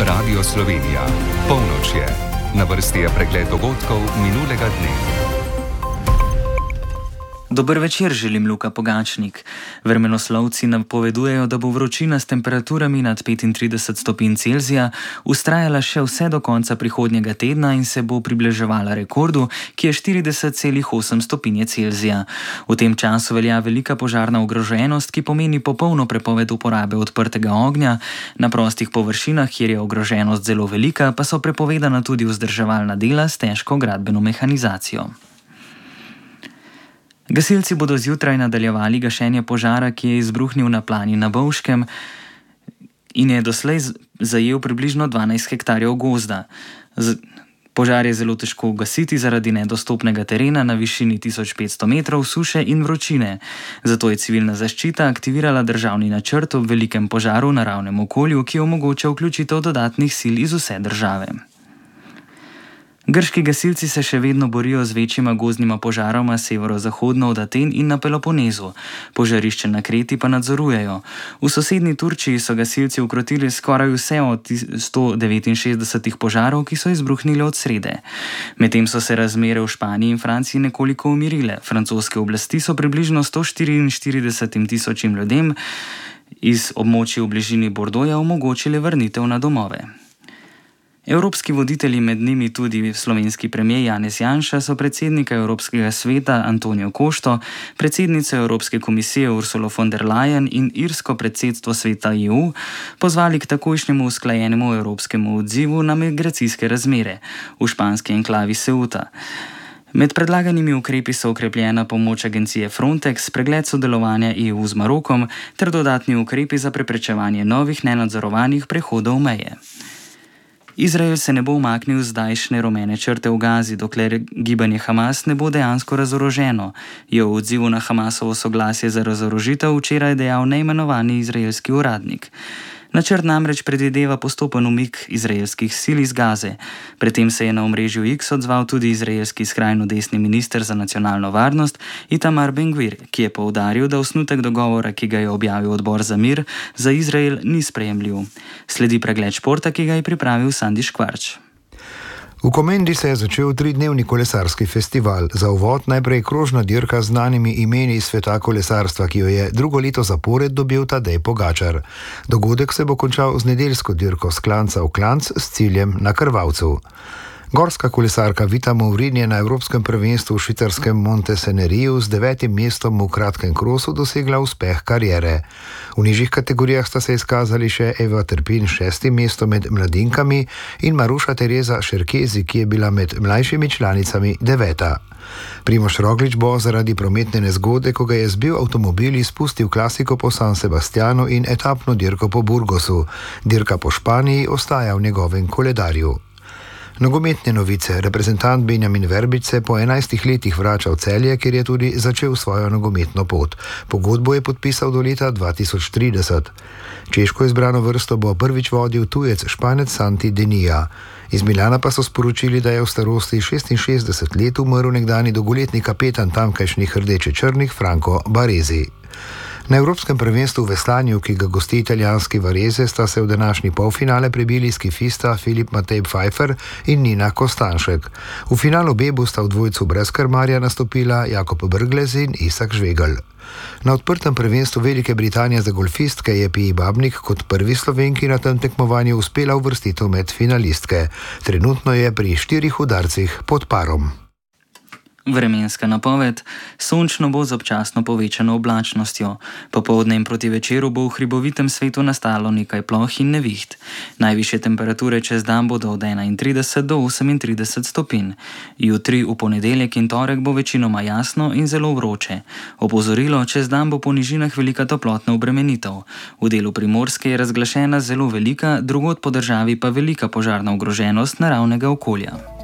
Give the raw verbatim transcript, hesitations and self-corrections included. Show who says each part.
Speaker 1: Radio Slovenija. Polnoč je. Na vrsti je pregled dogodkov minulega dne.
Speaker 2: Dober večer, želim Luka Pogačnik. Vremenoslovci napovedujejo, da bo vročina s temperaturami nad petintrideset stopinj Celzija vztrajala še vse do konca prihodnjega tedna in se bo približevala rekordu, ki je štirideset celih osem stopinje Celzija. V tem času velja velika požarna ogroženost, ki pomeni popolno prepoved uporabe odprtega ognja. Na prostih površinah, kjer je ogroženost zelo velika, pa so prepovedana tudi vzdrževalna dela s težko gradbeno mehanizacijo. Gasilci bodo zjutraj nadaljevali gašenje požara, ki je izbruhnil na plani na Bovškem in je doslej zajel približno dvanajst hektarjev gozda. Požar je zelo težko ugasiti zaradi nedostopnega terena na višini tisoč petsto metrov, suše in vročine. Zato je civilna zaščita aktivirala državni načrt ob velikem požaru v naravnem okolju, ki omogoča vključitev dodatnih sil iz vse države. Grški gasilci se še vedno borijo z večjima gozdnima požaroma severozahodno od Aten in na Peloponezu. Požarišče na Kreti pa nadzorujejo. V sosednji Turčiji so gasilci ukrotili skoraj vse od sto devetinšestdesetih požarov, ki so izbruhnili od srede. Medtem so se razmere v Španiji in Franciji nekoliko umirile. Francoske oblasti so približno sto štiriinštiridesetim tisočim ljudem iz območij v bližini Bordoja omogočili vrnitev na domove. Evropski voditelji, med njimi tudi slovenski premier Janez Janša, so predsednika Evropskega sveta Antonijo Košto, predsednico Evropske komisije Ursulo von der Leyen in irsko predsedstvo sveta E U pozvali k takojšnjemu usklajenemu evropskemu odzivu na migracijske razmere v španski enklavi Ceuta. Med predlaganimi ukrepi so okrepljena pomoč agencije Frontex, pregled sodelovanja E U z Marokom ter dodatni ukrepi za preprečevanje novih nenadzorovanih prehodov meje. Izrael se ne bo umaknil z zdajšnje rumene črte v Gazi, dokler gibanje Hamas ne bo dejansko razoroženo, je v odzivu na Hamasovo soglasje za razorožitev včeraj dejal neimenovani izraelski uradnik. Načrt namreč predvideva postopen umik izraelskih sil iz Gaze. Pred tem se je na omrežju X odzval tudi izraelski skrajno desni minister za nacionalno varnost Itamar Ben-Gvir, ki je poudaril, da osnutek dogovora, ki ga je objavil odbor za mir, za Izrael ni sprejemljiv. Sledi pregled športa, ki ga je pripravil Sandi Škvarč.
Speaker 3: V Komendi se je začel tridnevni kolesarski festival. Za uvod najprej krožna dirka z znanimi imeni iz sveta kolesarstva, ki jo je drugo leto zapored dobil Tadej Pogačar. Dogodek se bo končal z nedeljsko dirko s klanca v klanc s ciljem na Krvavcu. Gorska kolesarka Vita Movrin je na Evropskem prvenstvu v švicarskem Monte Seneriju z devetim mestom v kratkem krosu dosegla uspeh kariere. V nižjih kategorijah sta se izkazali še Eva Trpin s šestim mestom med mladinkami in Maruša Tereza Šerkezi, ki je bila med mlajšimi članicami deveta. Primož Roglič bo zaradi prometne nezgode, ko ga je zbil avtomobil, izpustil klasiko po San Sebastianu in etapno dirko po Burgosu. Dirka po Španiji ostaja v njegovem koledarju. Nogometne novice. Reprezentant Benjamin Verbič se po enajstih letih vrača v Celje, kjer je tudi začel svojo nogometno pot. Pogodbo je podpisal do leta dva tisoč trideset. Češko izbrano vrsto bo prvič vodil tujec Španec Santi Denija. Iz Milana pa so sporočili, da je v starosti šestinšestdeset let umrl nekdani dolgoletni kapetan tamkajšnjih rdeče-črnih Franco Baresi. Na Evropskem prvenstvu v veslanju, ki ga gosti italijanski Varese, sta se v današnji polfinale prebili skifista Filip Matej Pfeiffer in Nina Kostanšek. V finalu B bosta v dvojcu brez krmarja nastopila Jakob Brglez in Isak Žvegelj. Na odprtem prvenstvu Velike Britanije za golfistke je Piji Babnik kot prvi Slovenki na tem tekmovanju uspela uvrstitev med finalistke. Trenutno je pri štirih udarcih pod parom.
Speaker 2: Vremenska napoved. Sončno bo z občasno povečano oblačnostjo. Popoldne in proti večeru bo v hribovitem svetu nastalo nekaj ploh in neviht. Najvišje temperature čez dan bodo od enaintrideset do osemintrideset stopinj. Jutri, v ponedeljek in torek bo večinoma jasno in zelo vroče. Opozorilo, čez dan bo po nižinah velika toplotna obremenitev. V delu Primorske je razglašena zelo velika, drugod po državi pa velika požarna ogroženost naravnega okolja.